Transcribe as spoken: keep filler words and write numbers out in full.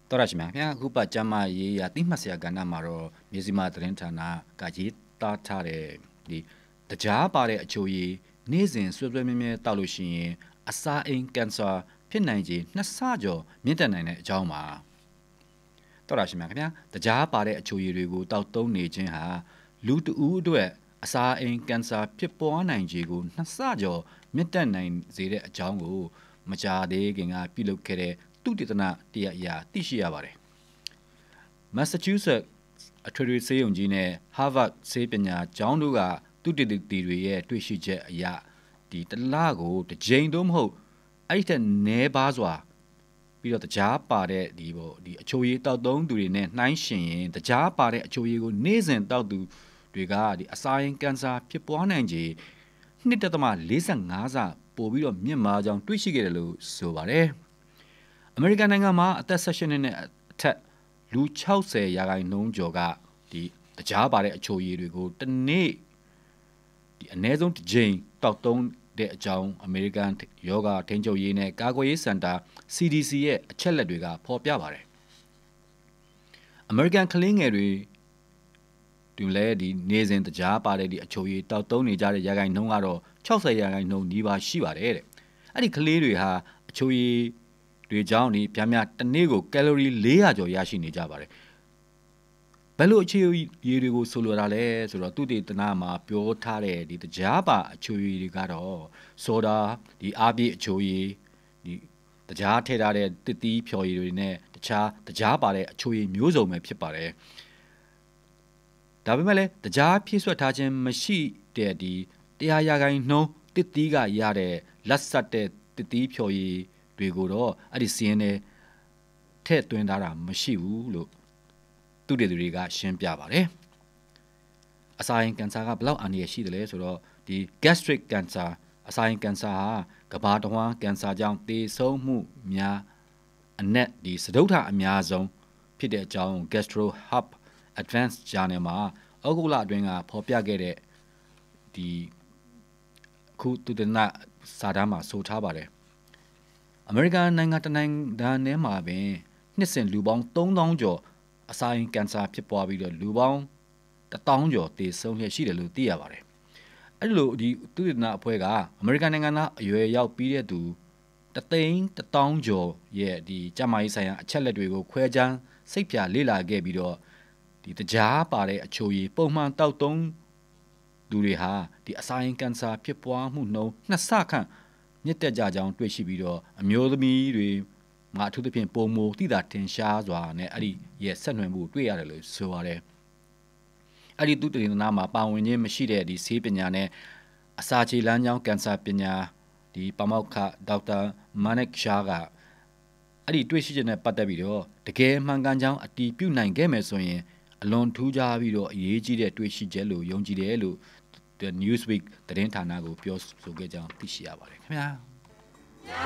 တော်ရရှိမြခင်အခုပတ်ကျမ်းမာရေးရတိမှတ်စရာကဏ္ဍမှာတော့မြေစီမာသတင်းဌာနကရေးသားထားတဲ့ဒီတကြားပါတဲ့အချိုရည်နေ့စဉ်ဆွေးဆွေးမြဲမြဲတောက်လို့ရှိရင်အစာအိမ်ကင်ဆာဖြစ်နိုင်ခြေနှစ်ဆကျော်မြင့်တက်နိုင်တဲ့အကြောင်းပါတော်ရရှိမြခင်တကြားပါတဲ့အချိုရည်တွေကိုတောက်သုံးနေခြင်းဟာလူတဦးအတွက်အစာအိမ်ကင်ဆာဖြစ်ပွားနိုင်ခြေကိုနှစ်ဆကျော်မြင့်တက်နိုင်စေတဲ့အကြောင်းကိုမကြာသေးခင်ကပြုလုပ်ခဲ့တဲ့သုတေသနတရားအရာသိရှိရပါတယ်။ Massachusetts အထွေထွေဆေးရုံကြီးနဲ့ Harvard ဆေးပညာကျောင်းတို့ကသုတေသီတွေရဲ့တွေ့ရှိချက်အရဒီတလကိုတစ်ကြိမ်တော့မဟုတ်အဲ့ဒီနည်းပါးစွာပြီးတော့တကြားပါတဲ့ဒီပေါ့ဒီအချိုရည်တောက်သုံးသူတွေနဲ့နှိုင်းယှဉ်ရင်တကြားပါတဲ့အချိုရည်ကိုနေ့စဉ်တောက်သူတွေကဒီအစာရင်ကင်ဆာဖြစ်ပွားနိုင်ခြေနှစ်တက်သမ၄၅ဆပို့ပြီးတော့မြင့်မားကြောင်းတွေ့ရှိခဲ့တယ်လို့ဆိုပါတယ်အမေရိကန်နိုင်ငံမှာအသက်၁၈နှစ်နဲ့အထက်လူ၆၀ရာခိုင်နှုန်းကျော်ကဒီတကြားပါတဲ့အချိုရည်တွေကိုတစ်နေ့ဒီအနည်းဆုံးတစ်ကြိမ်တောက်သုံးတဲ့အကြောင်းအမေရိကန်ယောဂထိန်းချုပ်ရေးနဲ့ကာကွယ်ရေးစင်တာ C D C ရဲ့အချက်လက်တွေကဖော်ပြပါတယ်အမေရိကန်ကလေးငယ်တွေတူလဲဒီနေစဉ်တကြားပါတဲ့ဒီအချိုရည်တောက်သုံးနေကြတဲ့ရာခိုင်နှုန်းကတော့၆၀ရာခိုင်နှုန်းနီးပါးရှိပါတယ်တဲ့အဲ့ဒီကလေးတွေဟာအချိုရည်တွေကြောင့်ဒီဗျာများတစ်နေ့ကိုကယ်လိုရီ၄ရာကျော်ရရှိနေကြပါတယ်ဘယ်လိုအချိုရည်တွေကိုဆိုလိုတာလဲဆိုတော့သူတေသနာမှာပြောထားတဲ့ဒီတကြားပါအချိုရည်တွေကတော့ဆိုဒါဒီအားပြည့်အချိုရည်ဒီတကြားထည့်ထားတဲ့တစ်သီးဖြော်ရည်တွေနဲ့တခြားတကြားပါတဲ့အချိုရည်မျိုးစုံပဲဖြစ်ပါတယ်ဒါပေမဲ့လည်းတကြားဖြည့်ဆွတ်ထားခြင်းမရှိတဲ့ဒီတရားရာခိုင်နှုန်းတစ်သီးကရတဲ့လက်ဆက်တဲ့တစ်သီးဖြော်ရည်တွေကိုတော့အဲ့ဒီစီးရင်နဲ့ထည့်သွင်းထားတာမရှိဘူးလို့သူတေသီတွေကရှင်းပြပါတယ်အစာရင်ကင်ဆာကဘယ်လောက်အန္တရာယ်ရှိတယ်လဲဆိုတော့ဒီ gastric cancer အစာရင်ကင်ဆာဟာကမ္ဘာတစ်ဝန်းကင်ဆာကြောင့်သေဆုံးမှုများအနက်ဒီစတုထအများဆုံးဖြစ်တဲ့အကြောင်း Gastro Hub Advanced Journal မှာဩဂုတ်လအတွင်းကဖော်ပြခဲ့တဲ့ဒီခုသူတနစာတမ်းမှာဆိုထားပါတယ်အမေရိကန်နိုင်ငံတနိုင်ငံထဲမှာပင်နှစ်စဉ်လူပေါင်းသုံးသောင်းကျော်အစာရင်ကင်ဆာဖြစ်ပွားပြီးတော့လူပေါင်းတစ်သောင်းကျော်သေဆုံးလျက်ရှိတယ်လို့သိရပါတယ်အဲ့လိုဒီသုတေသနအဖွဲ့ကအမေရိကန်နိုင်ငံသားအရွယ်ရောက်ပြီးတဲ့သူတသိန်းတစ်သောင်းကျော်ရဲ့ဒီကျန်းမာရေးဆိုင်ရာအချက်လက်တွေကိုခွဲခြမ်းစိတ်ဖြာလေ့လာခဲ့ပြီးတော့ဒီတကြားပါတဲ့အချိုရည်ပုံမှန်တောက်သုံးသူတွေဟာဒီအစာရင်ကင်ဆာဖြစ်ပွားမှုနှုန်းနှစ်ဆခန့်မြင့်တက်ကြကြောင်းတွေ့ရှိပြီးတော့အမျိုးသမီးတွေမှာအထူးသဖြင့်ပုံမူတိတာတင်ရှားစွာနဲ့အဲ့ဒီရဲ့ဆက်နွယ်မှုတွေ့ရတယ်လို့ဆိုပါတယ်အဲ့ဒီသူတေသနာမှာပါဝင်ခြင်းမရှိတဲ့ဒီဆေးပညာနဲ့အစာချေလမ်းကြောင်းကင်ဆာပညာဒီပမောက္ခဒေါက်တာမာနက်ရှာကအဲ့ဒီတွေ့ရှိချက်နဲ့ပတ်သက်ပြီးတော့တကယ်မှန်ကန်ကြောင်းအတည်ပြုနိုင်ခဲ့မယ်ဆိုရင်အလွန်ထူးခြားပြီးတော့အရေးကြီးတဲ့တွေ့ရှိချက်လို့ယုံကြည်တယ်လို့ The Newsweek သတင်းဌာနကိုပြောဆိုခဲ့ကြောင်းသိရှိရပါတယ်ခင်ဗျာ